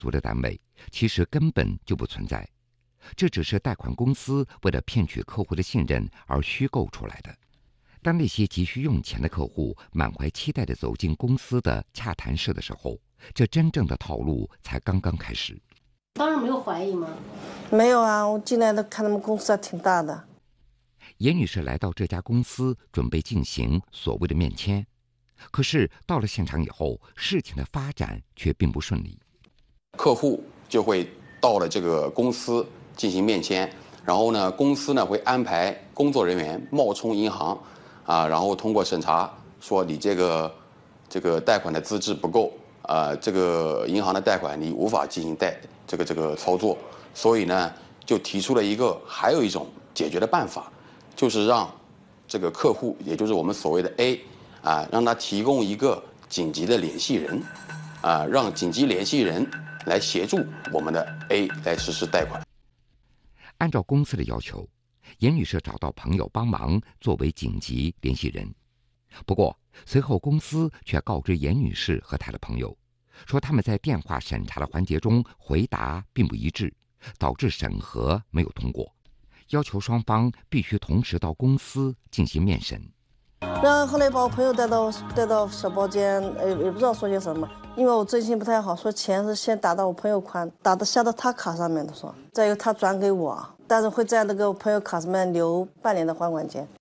足的单位，其实根本就不存在。这只是贷款公司为了骗取客户的信任而虚构出来的。当那些急需用钱的客户满怀期待地走进公司的洽谈室的时候，这真正的套路才刚刚开始。 当时没有怀疑吗？ 没有啊，我进来的看他们公司还挺大的。 严女士来到这家公司，准备进行所谓的面签，可是到了现场以后，事情的发展却并不顺利。 客户就会到了这个公司进行面签，然后呢，公司呢会安排工作人员冒充银行，然后通过审查说你这个贷款的资质不够，这个银行的贷款你无法进行这个操作，所以呢就提出了还有一种解决的办法，就是让这个客户，也就是我们所谓的 A，让他提供一个紧急的联系人，让紧急联系人来协助我们的 A 来实施贷款。 按照公司的要求，严女士找到朋友帮忙作为紧急联系人。不过随后公司却告知严女士和她的朋友，说他们在电话审查的环节中回答并不一致，导致审核没有通过，要求双方必须同时到公司进行面审。 然后后来把我朋友带到小包间，也不知道说些什么，因为我征信不太好，说钱是先打到我朋友款，下到他卡上面的，说再由他转给我，但是会在那个朋友卡上面留半年的还款期。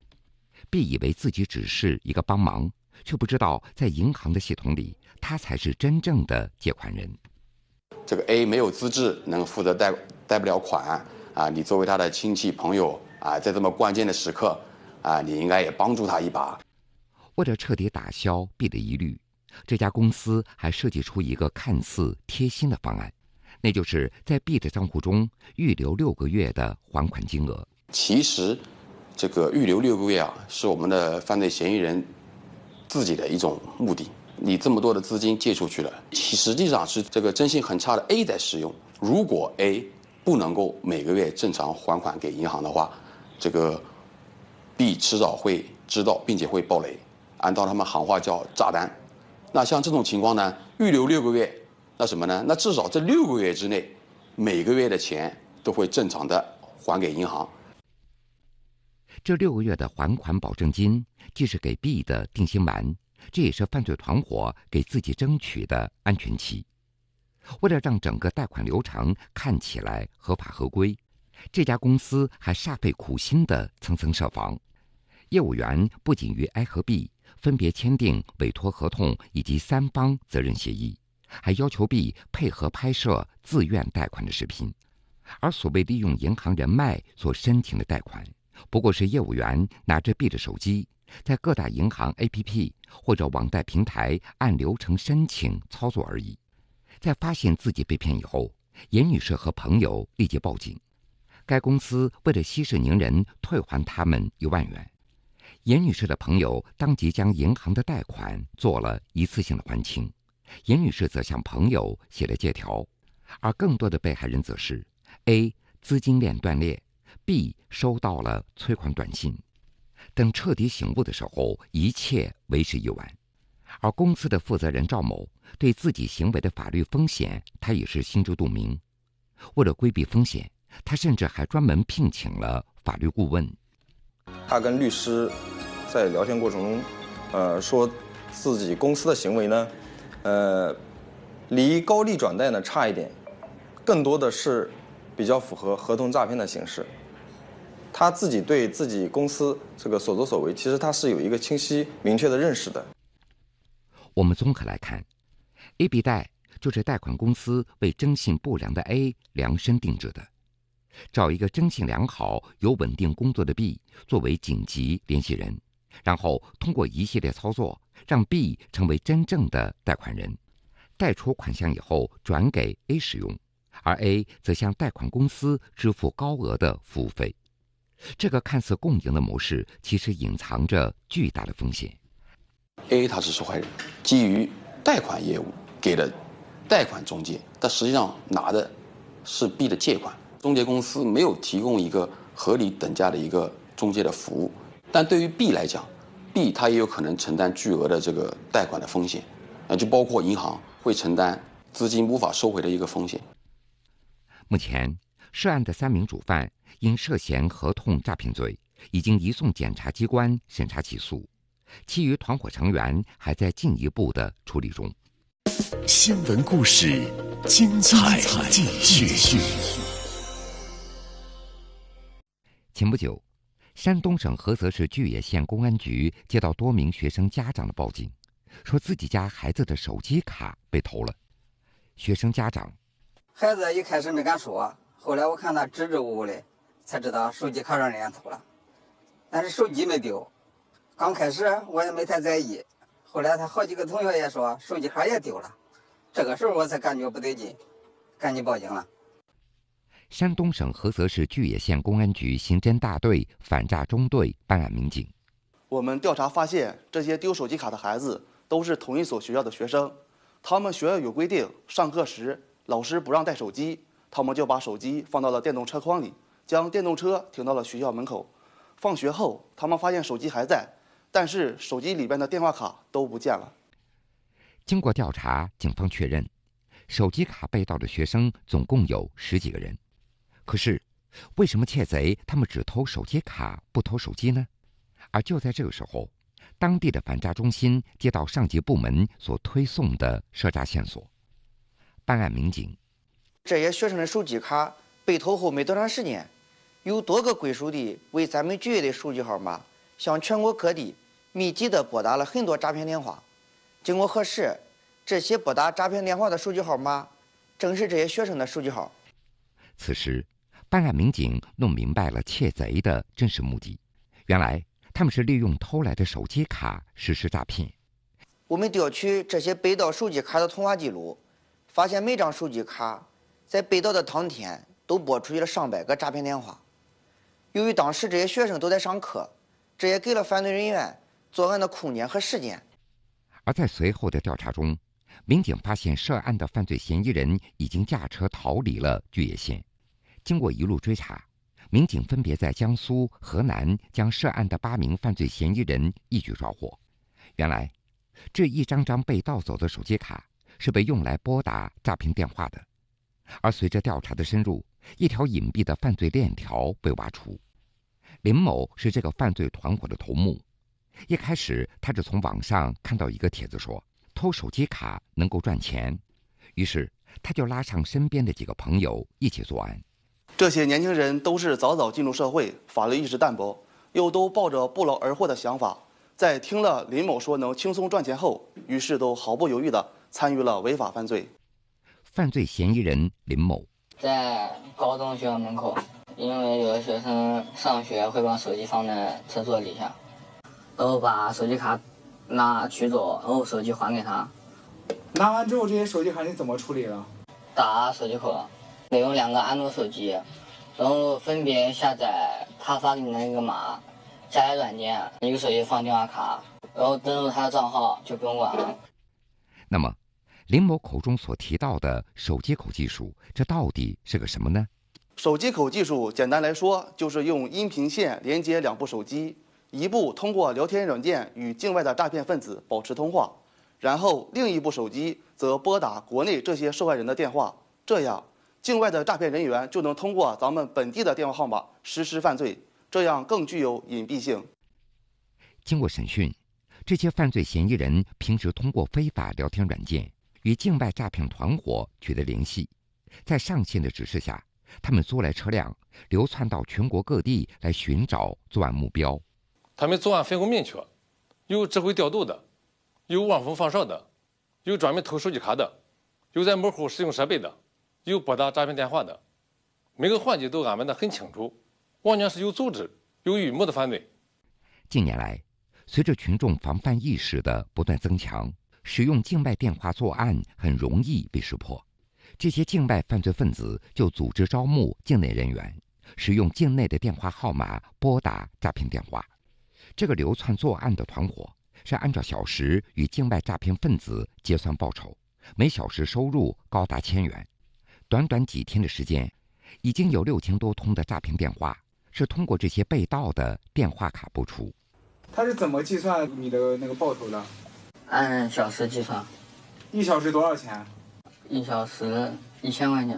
B 以为自己只是一个帮忙，却不知道在银行的系统里，他才是真正的借款人。 这个 A 没有资质能负责贷不了款，你作为他的亲戚朋友，在这么关键的时刻，你应该也帮助他一把。 为了彻底打消 B 的疑虑，这家公司还设计出一个看似贴心的方案，那就是在 B 的账户中预留6个月的还款金额。 其实这个预留6个月是我们的犯罪嫌疑人自己的一种目的。你这么多的资金借出去了，实际上是这个征信很差的 A 在使用。如果 A 不能够每个月正常还款给银行的话，这个 B 迟早会知道，并且会爆雷，按照他们行话叫炸单。那像这种情况呢，预留6个月，那什么呢？那至少这6个月之内，每个月的钱都会正常的还给银行。 这6个月的还款保证金，既是给 B 的定心丸，这也是犯罪团伙给自己争取的安全期。为了让整个贷款流程看起来合法合规，这家公司还煞费苦心地层层设防。业务员不仅与 A 和 B 分别签订委托合同以及3方责任协议，还要求 B 配合拍摄自愿贷款的视频。而所谓利用银行人脉所申请的贷款，不过是业务员拿着 B 的手机，在各大银行 APP 或者网贷平台按流程申请操作而已。在发现自己被骗以后，严女士和朋友立即报警。该公司为了息事宁人，退还他们1万元。严女士的朋友当即将银行的贷款做了一次性的还清，严女士则向朋友写了借条，而更多的被害人则是 A 资金链断裂， B 收到了催款短信。等彻底醒悟的时候，一切为时已晚。而公司的负责人赵某对自己行为的法律风险，他也是心知肚明。为了规避风险，他甚至还专门聘请了法律顾问。 他跟律师在聊天过程中，说自己公司的行为呢，离高利转贷呢差一点，更多的是比较符合合同诈骗的形式。他自己对自己公司这个所作所为，其实他是有一个清晰明确的认识的。 我们综合来看 ，A 笔贷就是贷款公司为征信不良的 A 量身定制的，找一个征信良好、有稳定工作的 B 作为紧急联系人，然后通过一系列操作，让 B 成为真正的贷款人，贷出款项以后转给 A 使用，而 A 则向贷款公司支付高额的服务费。这个看似共赢的模式，其实隐藏着巨大的风险。 A 他是受害人，基于贷款业务给了贷款中介，但实际上拿的是 B 的借款。中介公司没有提供一个合理等价的一个中介的服务，但对于 B 来讲 ，B 他也有可能承担巨额的这个贷款的风险，就包括银行会承担资金无法收回的一个风险。 目前，涉案的3名主犯因涉嫌合同诈骗罪，已经移送检察机关审查起诉，其余团伙成员还在进一步的处理中。 新闻故事，精彩继续。 前不久，山东省菏泽市巨野县公安局接到多名学生家长的报警，说自己家孩子的手机卡被偷了。学生家长： 孩子一开始没敢说，后来我看他支支吾吾的，才知道手机卡让人家偷了，但是手机没丢。刚开始我也没太在意，后来他好几个同学也说手机卡也丢了，这个时候我才感觉不对劲，赶紧报警了。 山东省菏泽市巨野县公安局刑侦大队反诈中队办案民警： 我们调查发现，这些丢手机卡的孩子都是同一所学校的学生，他们学校有规定，上课时老师不让带手机，他们就把手机放到了电动车筐里，将电动车停到了学校门口。放学后，他们发现手机还在，但是手机里边的电话卡都不见了。 经过调查，警方确认，手机卡被盗的学生总共有10几个人。可是，为什么窃贼他们只偷手机卡，不偷手机呢？而就在这个时候，当地的反诈中心接到上级部门所推送的涉诈线索。办案民警： 这些学生的手机卡被偷后没多长时间，有多个归属地为咱们局的手机号码向全国各地密集地拨打了很多诈骗电话。经过核实，这些拨打诈骗电话的手机号码正是这些学生的手机号。 此时，办案民警弄明白了窃贼的真实目的，原来他们是利用偷来的手机卡实施诈骗。 我们调取这些被盗手机卡的通话记录，发现每张手机卡在被盗的当天都拨出去了上百个诈骗电话。由于当时这些学生都在上课，这也给了犯罪人员作案的空间和时间。 而在随后的调查中，民警发现涉案的犯罪嫌疑人已经驾车逃离了巨野县。经过一路追查，民警分别在江苏、河南将涉案的8名犯罪嫌疑人一举抓获。原来，这一张张被盗走的手机卡是被用来拨打诈骗电话的。而随着调查的深入，一条隐蔽的犯罪链条被挖出。林某是这个犯罪团伙的头目。一开始，他只从网上看到一个帖子说偷手机卡能够赚钱，于是他就拉上身边的几个朋友一起作案。 这些年轻人都是早早进入社会，法律意识淡薄，又都抱着不劳而获的想法，在听了林某说能轻松赚钱后，于是都毫不犹豫地参与了违法犯罪。 犯罪嫌疑人林某在高中学校门口，因为有的学生上学会把手机放在厕所底下，然后把手机卡取走，然后手机还给他。 拿完之后，这些手机卡你怎么处理了？ 打手机壳，得用2个安卓手机，然后分别下载他发给你的那个码，下载软件，一个手机放电话卡，然后登录他的账号就不用管了。 那么，林某口中所提到的手机口技术，这到底是个什么呢？ 手机口技术简单来说，就是用音频线连接2部手机，一部通过聊天软件与境外的诈骗分子保持通话，然后另一部手机则拨打国内这些受害人的电话，这样境外的诈骗人员就能通过咱们本地的电话号码实施犯罪，这样更具有隐蔽性。 经过审讯，这些犯罪嫌疑人平时通过非法聊天软件与境外诈骗团伙取得联系，在上线的指示下，他们租来车辆，流窜到全国各地来寻找作案目标。 他们作案分工明确，有指挥调度的，有望风放哨的，有专门偷手机卡的，有在门口使用设备的，有拨打诈骗电话的，每个环节都安排得很清楚，完全是有组织、有预谋的犯罪。 近年来，随着群众防范意识的不断增强，使用境外电话作案很容易被识破。这些境外犯罪分子就组织招募境内人员，使用境内的电话号码拨打诈骗电话。这个流窜作案的团伙是按照小时与境外诈骗分子结算报酬，每小时收入高达1000元。短短几天的时间，已经有6000多通的诈骗电话是通过这些被盗的电话卡拨出。 他是怎么计算你的那个报酬的？ 按小时计算。 1小时多少钱 1小时1000块钱。